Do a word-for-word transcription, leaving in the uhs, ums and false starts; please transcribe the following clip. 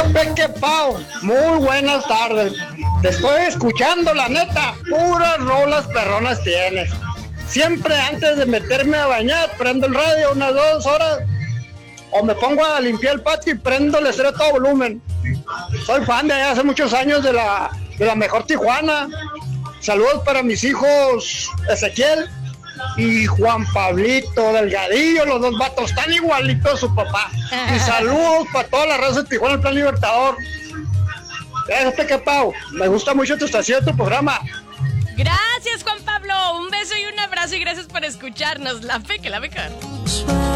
Peque Pau, muy buenas tardes. Te estoy escuchando, la neta, puras rolas perronas tienes. Siempre antes de meterme a bañar, prendo el radio unas dos horas, o me pongo a limpiar el patio y prendo el estéreo a todo volumen. Soy fan de hace muchos años de la, de la mejor Tijuana. Saludos para mis hijos Ezequiel y Juan Pablito Delgadillo, los dos vatos están igualitos a su papá. Y saludos para toda la raza de Tijuana, el Plan Libertador. Fíjate que, Pau, me gusta mucho tu estación, tu programa. Gracias, Juan Pablo. Un beso y un abrazo y gracias por escucharnos. La fe que la mejor.